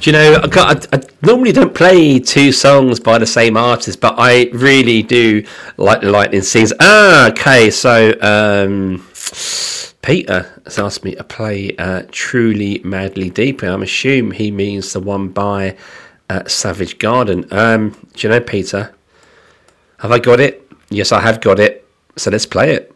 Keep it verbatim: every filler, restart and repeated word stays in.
Do you know, I, got, I, I normally don't play two songs by the same artist, but I really do like the Lightning Sings. Ah, okay, so um, Peter has asked me to play uh, Truly Madly Deeply. I'm assuming he means the one by uh, Savage Garden. Um, do you know, Peter? Have I got it? Yes, I have got it. So let's play it.